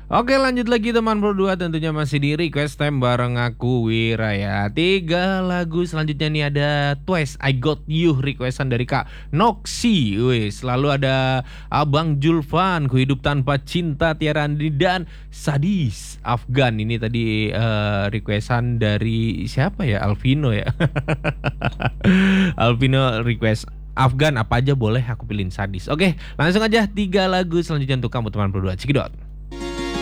Oke, lanjut lagi teman berdua, tentunya masih di request time bareng aku Wira ya. 3 lagu selanjutnya nih ada Twice I Got You requestan dari Kak Noxy. Wis, lalu ada Abang Julfan, Ku Hidup Tanpa Cinta Tiara Andini, dan Sadis Afgan. Ini tadi requestan dari siapa ya? Alvino ya. Alvino request Afgan, apa aja boleh, aku pilihin Sadis. Oke, langsung aja 3 lagu selanjutnya untuk kamu teman berdua. Cekidot.